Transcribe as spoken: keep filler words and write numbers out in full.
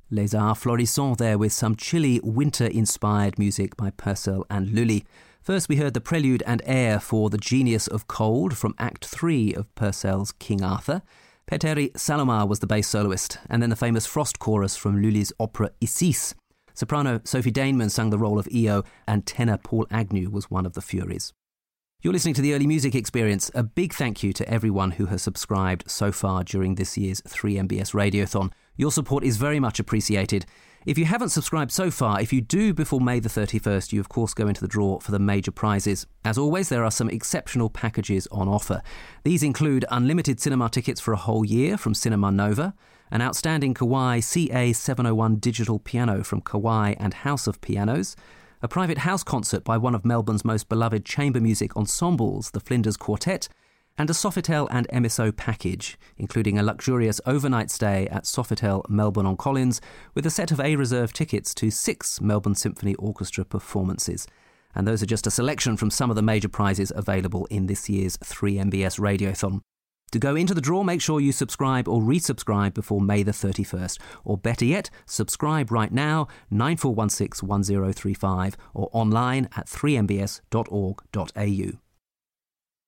Les Arts Florissants there with some chilly winter-inspired music by Purcell and Lully. First we heard the prelude and air for The Genius of Cold from Act three of Purcell's King Arthur. Petteri Salomaa was the bass soloist, and then the famous Frost chorus from Lully's opera Isis. Soprano Sophie Daneman sang the role of Io, and tenor Paul Agnew was one of the Furies. You're listening to the Early Music Experience. A big thank you to everyone who has subscribed so far during this year's three M B S Radiothon. Your support is very much appreciated. If you haven't subscribed so far, if you do before May the thirty-first, you of course go into the draw for the major prizes. As always, there are some exceptional packages on offer. These include unlimited cinema tickets for a whole year from Cinema Nova, an outstanding Kawai C A seven oh one digital piano from Kawai and House of Pianos, a private house concert by one of Melbourne's most beloved chamber music ensembles, the Flinders Quartet, and a Sofitel and M S O package, including a luxurious overnight stay at Sofitel Melbourne on Collins with a set of A-reserve tickets to six Melbourne Symphony Orchestra performances. And those are just a selection from some of the major prizes available in this year's three M B S Radiothon. To go into the draw, make sure you subscribe or resubscribe before May the thirty-first. Or better yet, subscribe right now, nine four one six one zero three five, or online at three m b s dot org dot a u.